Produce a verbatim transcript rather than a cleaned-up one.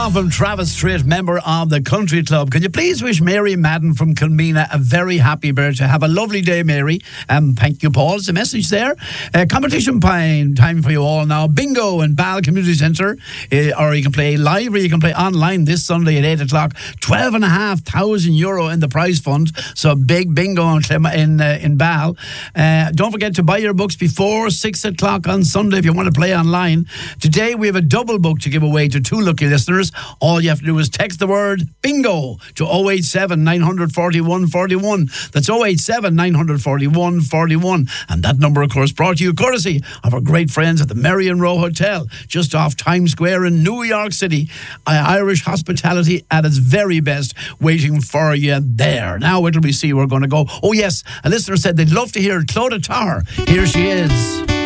song from Travis Tritt, member of the Country Club. Can you please wish Mary Madden from Kilmena a very happy birthday? Have a lovely day, Mary. Um, thank you, Paul. It's a message there. Uh, competition time, time for you all now. Bingo in Bal Community Centre. Uh, or you can play live or you can play online this Sunday at eight o'clock. twelve and a half thousand euro in the prize fund. So big bingo in, in, uh, in Bal. Uh, don't forget to buy your books before six o'clock on Sunday if you want to play online. Today we have a double book to give away to two lucky listeners. All you have to do is text the word bingo to oh eight seven, nine four one, four one. That's oh eight seven, nine four one, four one. And that number, of course, brought to you courtesy of our great friends at the Marion Row Hotel, just off Times Square in New York City. Uh, Irish hospitality at its very best, waiting for you there. Now, where do we see we're going to go? Oh, yes, a listener said they'd love to hear Clodagh Tarr. Here she is.